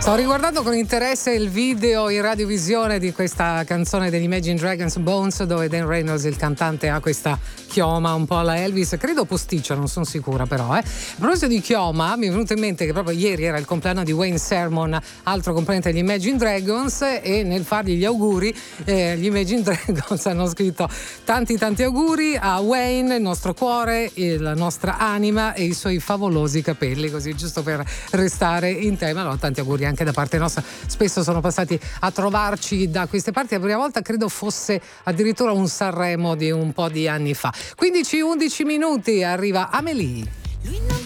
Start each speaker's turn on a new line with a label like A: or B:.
A: Sto riguardando con interesse il video in radiovisione di questa canzone degli Imagine Dragons, Bones, dove Dan Reynolds, il cantante, ha questa chioma un po' alla Elvis, credo posticcia, non sono sicura però. A proposito di chioma, mi è venuto in mente che proprio ieri era il compleanno di Wayne Sermon, altro componente degli Imagine Dragons, e nel fargli gli auguri gli Imagine Dragons hanno scritto tanti auguri a Wayne, il nostro cuore, la nostra anima e i suoi favolosi capelli, così giusto per restare in tema. No, tanti auguri anche da parte nostra, spesso sono passati a trovarci da queste parti, la prima volta credo fosse addirittura un Sanremo di un po' di anni fa. 15-11 minuti, arriva Amélie.